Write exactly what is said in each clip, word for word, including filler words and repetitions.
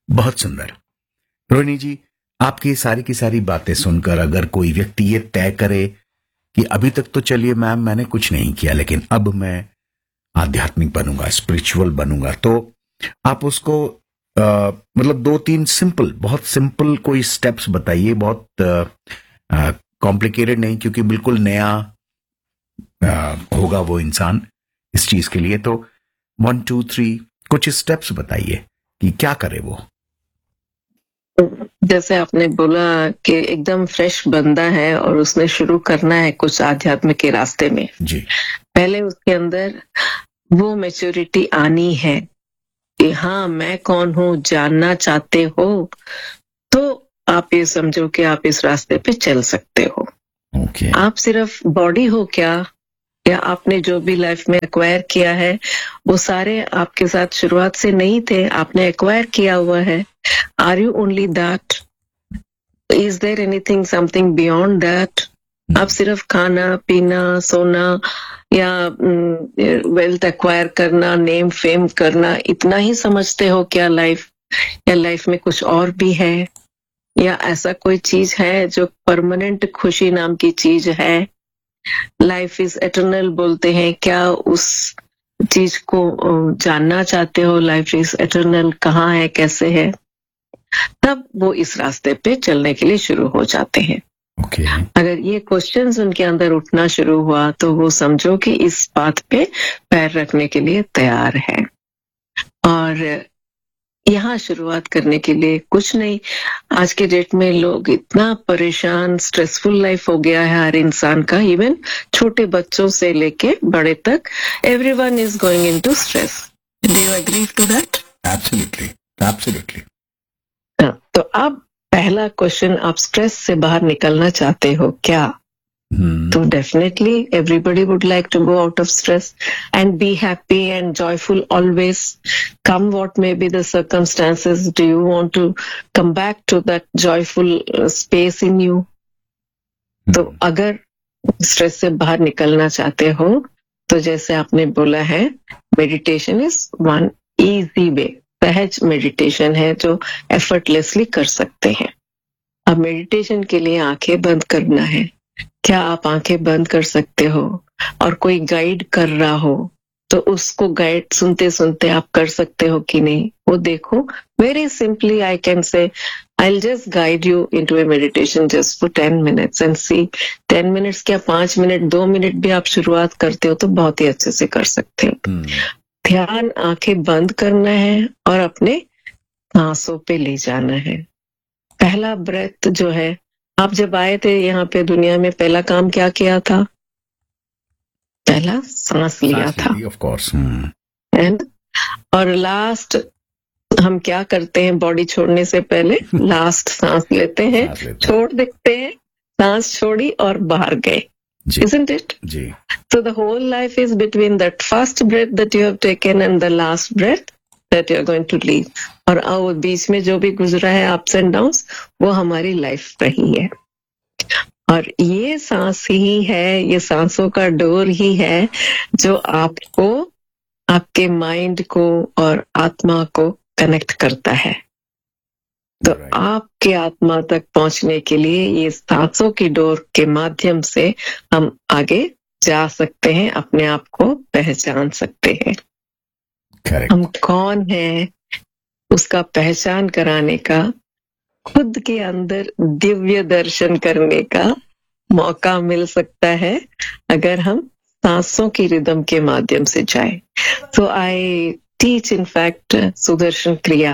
बहुत सुंदर। रोहिणी जी, आपकी सारी की सारी बातें सुनकर अगर कोई व्यक्ति ये तय करे कि अभी तक तो चलिए मैम मैंने कुछ नहीं किया, लेकिन अब मैं आध्यात्मिक बनूंगा, स्पिरिचुअल बनूंगा, तो आप उसको आ, मतलब दो तीन सिंपल, बहुत सिंपल कोई स्टेप्स बताइए, बहुत कॉम्प्लिकेटेड नहीं, क्योंकि बिल्कुल नया आ, होगा वो इंसान इस चीज के लिए। तो वन टू थ्री कुछ स्टेप्स बताइए कि क्या करे वो। जैसे आपने बोला कि एकदम फ्रेश बंदा है और उसने शुरू करना है कुछ आध्यात्म के रास्ते में जी, पहले उसके अंदर वो मैच्योरिटी आनी है कि हाँ मैं कौन हूँ, जानना चाहते हो तो आप ये समझो कि आप इस रास्ते पे चल सकते हो। ओके। आप सिर्फ बॉडी हो क्या, या आपने जो भी लाइफ में एक्वायर किया है वो सारे आपके साथ शुरुआत से नहीं थे, आपने एक्वायर किया हुआ है। Are you only that? Is there anything something beyond that? आप सिर्फ खाना पीना सोना या वेल्थ एक्वायर करना, नेम फेम करना, इतना ही समझते हो क्या लाइफ? या लाइफ में कुछ और भी है, या ऐसा कोई चीज है जो परमानेंट खुशी नाम की चीज है? लाइफ इज एटर्नल बोलते हैं, क्या उस चीज को जानना चाहते हो? लाइफ इज एटर्नल कहाँ है, कैसे है? तब वो इस रास्ते पे चलने के लिए शुरू हो जाते हैं। ओके। अगर ये क्वेश्चंस उनके अंदर उठना शुरू हुआ तो वो समझो कि इस बात पे पैर रखने के लिए तैयार है। और यहाँ शुरुआत करने के लिए कुछ नहीं, आज के डेट में लोग इतना परेशान, स्ट्रेसफुल लाइफ हो गया है हर इंसान का, इवन छोटे बच्चों से लेके बड़े तक, everyone is going into stress. Do you agree to that? Absolutely, absolutely. तो अब पहला क्वेश्चन, आप स्ट्रेस से बाहर निकलना चाहते हो क्या? Hmm. तो definitely everybody would like to go out of stress and be happy and joyful always, come what may be the circumstances. Do you want to come back to that joyful space in you? तो अगर stress से बाहर निकलना चाहते हो तो जैसे आपने बोला है, meditation is one easy way, सहज मेडिटेशन है जो एफर्टलेसली कर सकते हैं। अब मेडिटेशन के लिए आंखें बंद करना है। क्या आप आंखें बंद कर सकते हो और कोई गाइड कर रहा हो तो उसको गाइड सुनते सुनते आप कर सकते हो कि नहीं, वो देखो। Very simply I can say I will just guide you into A meditation just for ten minutes and C. Ten minutes क्या, पांच मिनट, दो मिनट भी आप शुरुआत करते हो तो बहुत ही अच्छे से कर सकते हो। Hmm. ध्यान आंखें बंद करना है और अपने सांसों पे ले जाना है। पहला ब्रेथ जो है, आप जब आए थे यहाँ पे दुनिया में, पहला काम क्या किया था? पहला सांस लिया था, ऑफ कोर्स। एंड और लास्ट हम क्या करते हैं बॉडी छोड़ने से पहले? लास्ट सांस लेते हैं, सांस लेते हैं। छोड़ देते हैं, सांस छोड़ी और बाहर गए। जी, Isn't it? Ji. So the whole life is between that first breath that you have taken and the last breath that you are going to leave. और आओ बीच में जो भी गुजरा है अप्स एंड डाउन्स, वो हमारी लाइफ रही है। और ये सांस ही है, ये सांसों का डोर ही है जो आपको, आपके माइंड को और आत्मा को कनेक्ट करता है। तो Right. आपके आत्मा तक पहुंचने के लिए ये सांसों की डोर के माध्यम से हम आगे जा सकते हैं, अपने आप को पहचान सकते हैं। Correct. हम कौन हैं उसका पहचान कराने का, खुद के अंदर दिव्य दर्शन करने का मौका मिल सकता है अगर हम सांसों की रिदम के माध्यम से जाए। तो I teach in fact Sudarshan क्रिया,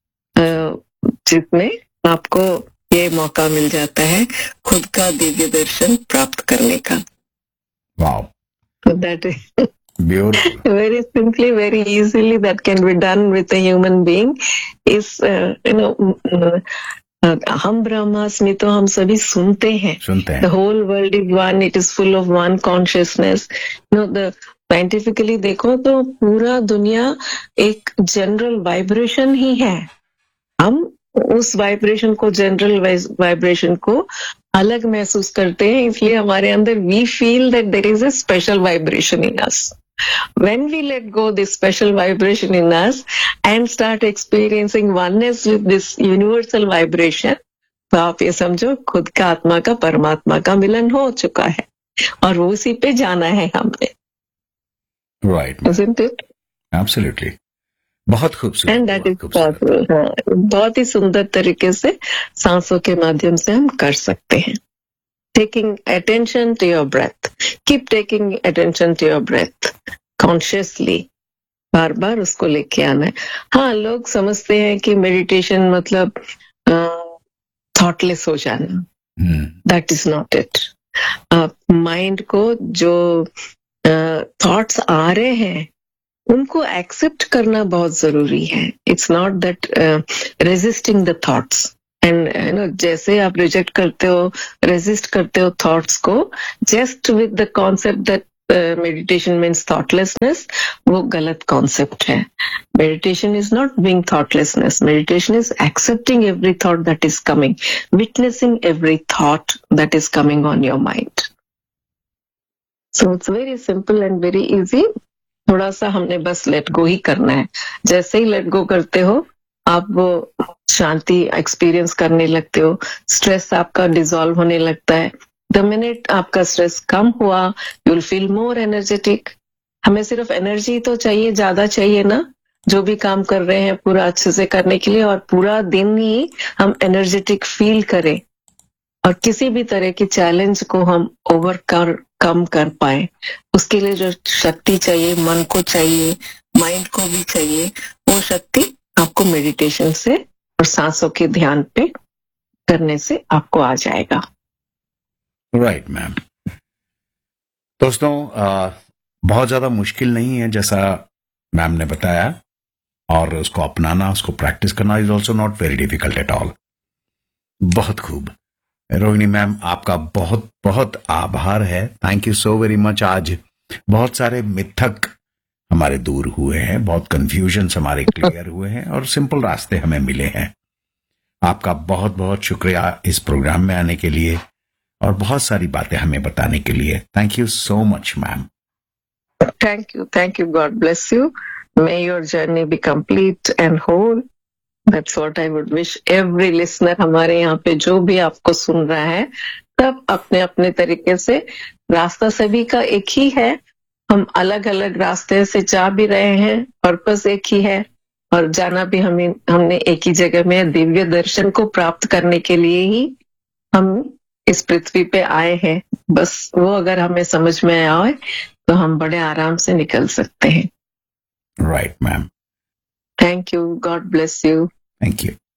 जिसमें आपको ये मौका मिल जाता है खुद का दिव्य दर्शन प्राप्त करने का। Wow. So that is Beautiful. very simply, very easily that can be done with a human being. is uh, you know uh, uh, हम ब्रह्मास्मि तो हम सभी सुनते हैं, सुनते हैं। the whole world is one, it is full of one consciousness. you know the scientifically देखो तो पूरा दुनिया एक जनरल वाइब्रेशन ही है। हम उस वाइब्रेशन को, जनरल वाइब्रेशन को अलग महसूस करते हैं, इसलिए हमारे अंदर we feel that there is a special vibration in us. When we let go this special vibration in us and start experiencing oneness with this universal vibration, तो आप ये समझो खुद का आत्मा का परमात्मा का मिलन हो चुका है और वो उसी पे जाना है हमने. Right, Isn't it? एब्सोल्युटली. बहुत खूबसूरत. एंड दैट बहुत इज खूबसूरत. पॉसिबल. हाँ, बहुत ही सुंदर तरीके से सांसों के माध्यम से हम कर सकते हैं. Taking attention to your breath. Keep taking attention to your breath consciously. बार बार उसको लेके आना है. हाँ, लोग समझते हैं कि मेडिटेशन मतलब थॉटलेस हो जाना. That is not it. आप माइंड को जो थॉट्स आ रहे हैं उनको एक्सेप्ट करना बहुत जरूरी है. It's not that resisting the thoughts. And you know जैसे आप रिजेक्ट करते हो, रेजिस्ट करते हो थॉट्स को, just with the concept that meditation means thoughtlessness, वो गलत कॉन्सेप्ट है. Meditation is not being thoughtlessness. Meditation is accepting every thought that is coming, witnessing every thought that is coming on your mind. So it's very simple and very easy. थोड़ा सा हमने बस let go ही करना है. जैसे ही let go करते हो आप वो शांति एक्सपीरियंस करने लगते हो. स्ट्रेस आपका डिसॉल्व होने लगता है. द मिनट आपका स्ट्रेस कम हुआ you will feel more energetic. हमें सिर्फ एनर्जी तो चाहिए, ज्यादा चाहिए ना, जो भी काम कर रहे हैं पूरा अच्छे से करने के लिए, और पूरा दिन ही हम एनर्जेटिक फील करें और किसी भी तरह की चैलेंज को हम ओवरकम कम कर पाए. उसके लिए जो शक्ति चाहिए, मन को चाहिए, माइंड को भी चाहिए, वो शक्ति आपको मेडिटेशन से और सांसों के ध्यान पे करने से आपको आ जाएगा. Right ma'am. दोस्तों, आ, बहुत ज्यादा मुश्किल नहीं है जैसा मैम ने बताया, और उसको अपनाना, उसको प्रैक्टिस करना is also not very difficult at all. बहुत खूब. रोहिणी मैम, आपका बहुत बहुत आभार है. Thank you so very much. आज बहुत सारे मिथक हमारे दूर हुए हैं, बहुत कंफ्यूजन्स हमारे क्लियर हुए हैं, और सिंपल रास्ते हमें मिले हैं. आपका बहुत बहुत शुक्रिया इस प्रोग्राम में आने के लिए और बहुत सारी बातें हमें बताने के लिए. Thank you so much ma'am. Thank you. Thank you. God bless you. May your journey B complete and whole. That's what I would wish every listener. हमारे यहाँ पे जो भी आपको सुन रहा है, सब अपने अपने तरीके से. रास्ता सभी का एक ही है. हम अलग अलग रास्ते से जा भी रहे हैं, पर्पस एक ही है, और जाना भी हमें हमने एक ही जगह में. दिव्य दर्शन को प्राप्त करने के लिए ही हम इस पृथ्वी पे आए हैं. बस वो अगर हमें समझ में आए तो हम बड़े आराम से निकल सकते हैं. Right ma'am. Thank you. God bless you. Thank you.